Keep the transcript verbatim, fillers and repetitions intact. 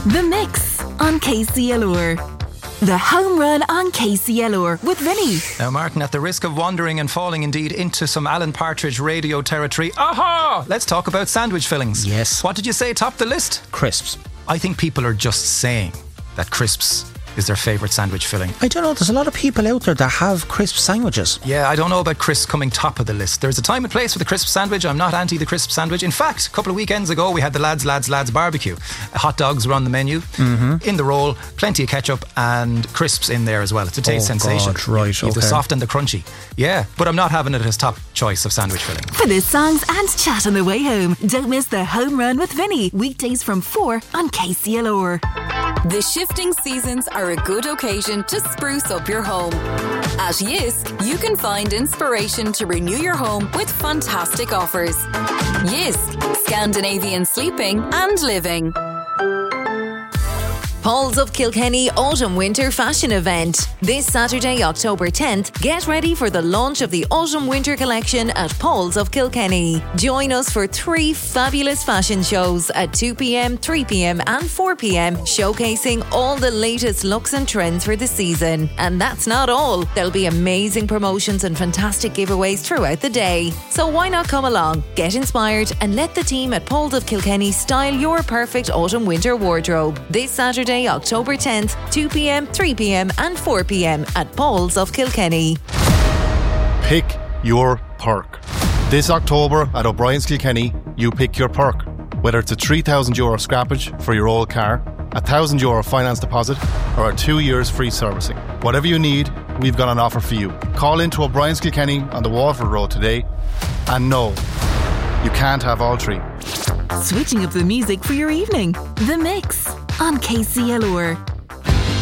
The Mix on K C L R. The Home Run on K C L R with Vinny. Now, Martin, at the risk of wandering and falling indeed into some Alan Partridge radio territory, aha! Let's talk about sandwich fillings. Yes. What did you say topped the list? Crisps. I think people are just saying that crisps is their favourite sandwich filling. I don't know, there's a lot of people out there that have crisp sandwiches. Yeah, I don't know about crisps coming top of the list. There's a time and place for the crisp sandwich. I'm not anti the crisp sandwich. In fact, a couple of weekends ago we had the lads, lads, lads barbecue. Hot dogs were on the menu, mm-hmm. in the roll, plenty of ketchup and crisps in there as well. It's a taste oh sensation. God, right, You have okay. the soft and the crunchy. Yeah, but I'm not having it as top choice of sandwich filling. For the songs and chat on the way home, don't miss the Home Run with Vinny. Weekdays from four on K C L R. The shifting seasons are a good occasion to spruce up your home. At Yisk, you can find inspiration to renew your home with fantastic offers. Yisk, Scandinavian sleeping and living. Paul's of Kilkenny Autumn Winter Fashion Event. This Saturday, October tenth, get ready for the launch of the Autumn Winter Collection at Paul's of Kilkenny. Join us for three fabulous fashion shows at two p.m, three p.m, and four p.m, showcasing all the latest looks and trends for the season. And that's not all. There'll be amazing promotions and fantastic giveaways throughout the day. So why not come along, get inspired, and let the team at Paul's of Kilkenny style your perfect autumn winter wardrobe. This Saturday, October tenth, two p.m, three p.m, and four p.m at Paul's of Kilkenny. Pick your perk. This October at O'Brien's Kilkenny, you pick your perk. Whether it's a three thousand euro scrappage for your old car, a one thousand euro finance deposit, or a two years free servicing. Whatever you need, we've got an offer for you. Call into O'Brien's Kilkenny on the Waterford Road today. And no, you can't have all three. Switching up the music for your evening. The Mix on K C L R.